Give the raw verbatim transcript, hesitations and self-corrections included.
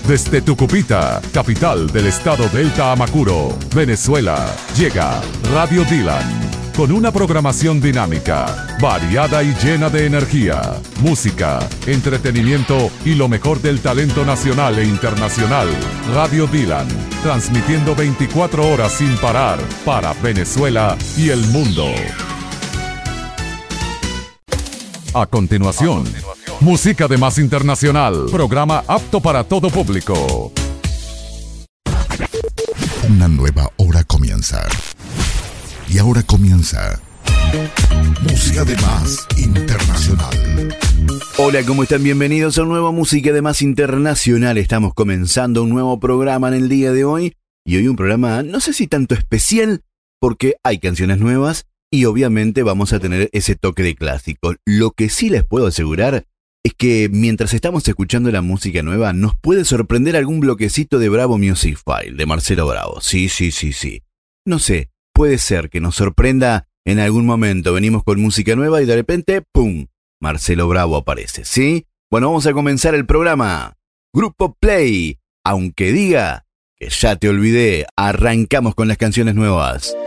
Desde Tucupita, capital del estado Delta Amacuro, Venezuela, llega Radio Dylan. Con una programación dinámica, variada y llena de energía, música, entretenimiento y lo mejor del talento nacional e internacional. Radio Dylan, transmitiendo veinticuatro horas sin parar para Venezuela y el mundo. A continuación, música de más internacional, programa apto para todo público. Una nueva hora comienza. Y ahora comienza Música de Más Internacional. Hola, ¿cómo están? Bienvenidos a un nuevo Música de Más Internacional. Estamos comenzando un nuevo programa en el día de hoy. Y hoy un programa, no sé si tanto especial, porque hay canciones nuevas y obviamente vamos a tener ese toque de clásico. Lo que sí les puedo asegurar es que mientras estamos escuchando la música nueva, nos puede sorprender algún bloquecito de Bravo Music File, de Marcelo Bravo. Sí, sí, sí, sí. No sé. Puede ser que nos sorprenda en algún momento. Venimos con música nueva y de repente, ¡pum!, Marcelo Bravo aparece, ¿sí? Bueno, vamos a comenzar el programa. Grupo Play, aunque diga que ya te olvidé, arrancamos con las canciones nuevas.